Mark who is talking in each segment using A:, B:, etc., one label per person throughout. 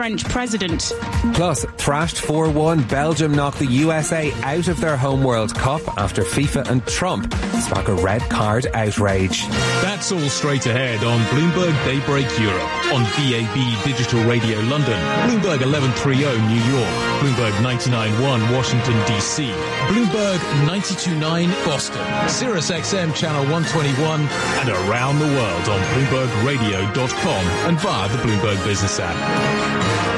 A: French president.
B: Plus, thrashed 4-1, Belgium knocked the USA out of their home World Cup after FIFA and Trump spark a red card outrage.
C: That's all straight ahead on Bloomberg Daybreak Europe, on VAB Digital Radio London, Bloomberg 1130 New York, Bloomberg 99.1 Washington DC, Bloomberg 92.9 Boston, Sirius XM Channel 121, and around the world on BloombergRadio.com and via the Bloomberg Business app.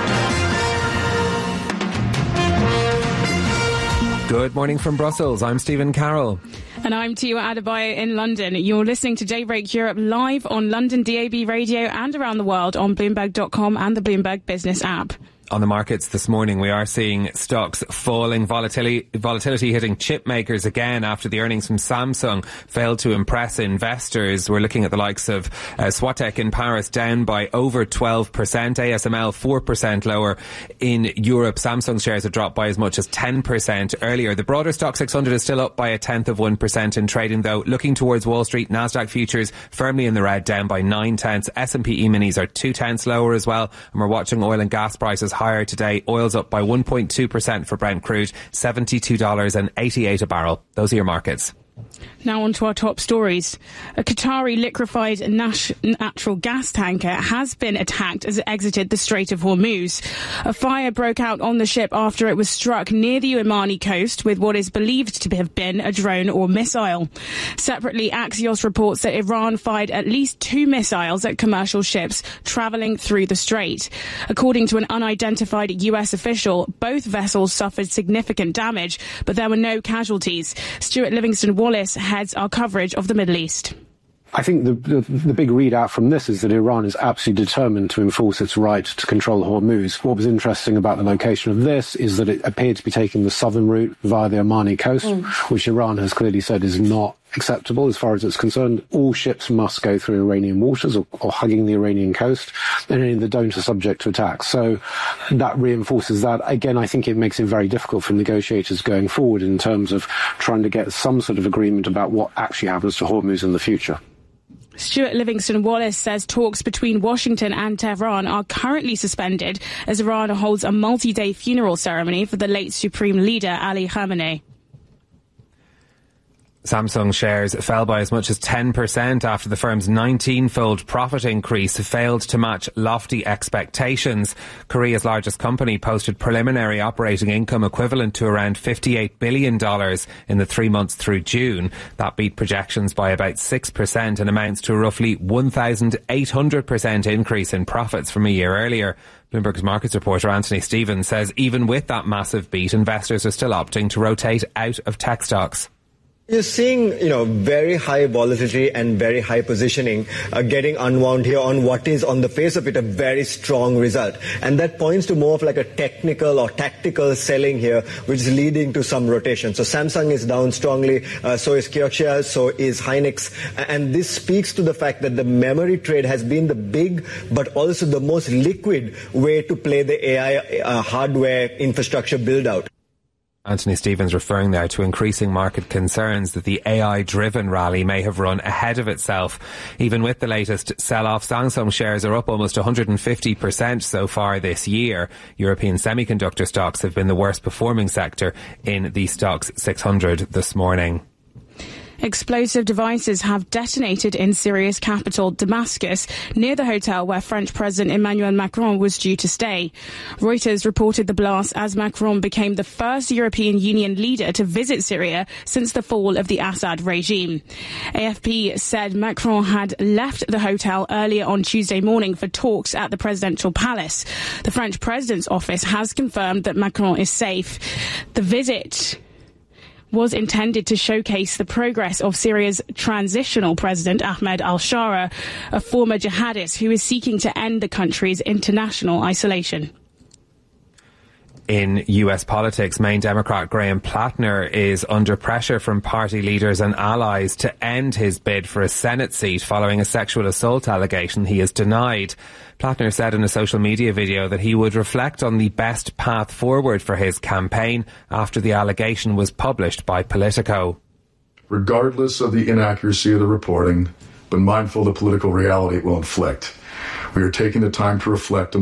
B: Good morning from Brussels. I'm Stephen Carroll.
A: And I'm Tiwa Adebayo in London. You're listening to Daybreak Europe live on London DAB radio and around the world on Bloomberg.com and the Bloomberg Business app.
B: On the markets this morning, we are seeing stocks falling, volatility hitting chip makers again after the earnings from Samsung failed to impress investors. We're looking at the likes of Swatek in Paris down by over 12%, ASML 4% lower in Europe. Samsung shares have dropped by as much as 10% earlier. The broader stock 600 is still up by 0.1% in trading, though. Looking towards Wall Street, Nasdaq futures firmly in the red, down by 0.9. S&P E-minis are 0.2 lower as well, and we're watching oil and gas prices higher today. Oil's up by 1.2% for Brent crude, $72.88 a barrel. Those are your markets.
A: Now on to our top stories. A Qatari liquefied natural gas tanker has been attacked as it exited the Strait of Hormuz. A fire broke out on the ship after it was struck near the Omani coast with what is believed to have been a drone or missile. Separately, Axios reports that Iran fired at least 2 missiles at commercial ships travelling through the strait. According to an unidentified US official, both vessels suffered significant damage, but there were no casualties. Stuart Livingston-Wallace heads our coverage of the Middle East.
D: I think the big readout from this is that Iran is absolutely determined to enforce its right to control Hormuz. What was interesting about the location of this is that it appeared to be taking the southern route via the Omani coast, which Iran has clearly said is not acceptable as far as it's concerned. All ships must go through Iranian waters or hugging the Iranian coast, and any that don't are subject to attack. So that reinforces that. Again, I think it makes it very difficult for negotiators going forward in terms of trying to get some sort of agreement about what actually happens to Hormuz in the future.
A: Stuart Livingston-Wallace says talks between Washington and Tehran are currently suspended as Iran holds a multi-day funeral ceremony for the late Supreme Leader Ali Khamenei.
B: Samsung shares fell by as much as 10% after the firm's 19-fold profit increase failed to match lofty expectations. Korea's largest company posted preliminary operating income equivalent to around $58 billion in the 3 months through June. That beat projections by about 6% and amounts to a roughly 1,800% increase in profits from a year earlier. Bloomberg's markets reporter Anthony Stevens says even with that massive beat, investors are still opting to rotate out of tech stocks.
E: You're seeing, very high volatility and very high positioning getting unwound here on what is, on the face of it, a very strong result. And that points to more of like a technical or tactical selling here, which is leading to some rotation. So Samsung is down strongly, so is Kioxia, so is Hynix. And this speaks to the fact that the memory trade has been the big, but also the most liquid way to play the AI hardware infrastructure build out.
B: Anthony Stevens referring there to increasing market concerns that the AI-driven rally may have run ahead of itself. Even with the latest sell-off, Samsung shares are up almost 150% so far this year. European semiconductor stocks have been the worst performing sector in the Stocks 600 this morning.
A: Explosive devices have detonated in Syria's capital, Damascus, near the hotel where French President Emmanuel Macron was due to stay. Reuters reported the blast as Macron became the first European Union leader to visit Syria since the fall of the Assad regime. AFP said Macron had left the hotel earlier on Tuesday morning for talks at the presidential palace. The French president's office has confirmed that Macron is safe. The visit was intended to showcase the progress of Syria's transitional president, Ahmed al-Shara, a former jihadist who is seeking to end the country's international isolation.
B: In US politics, Maine Democrat Graham Platner is under pressure from party leaders and allies to end his bid for a Senate seat following a sexual assault allegation he has denied. Platner said in a social media video that he would reflect on the best path forward for his campaign after the allegation was published by Politico.
F: Regardless of the inaccuracy of the reporting, but mindful of the political reality it will inflict, we are taking the time to reflect on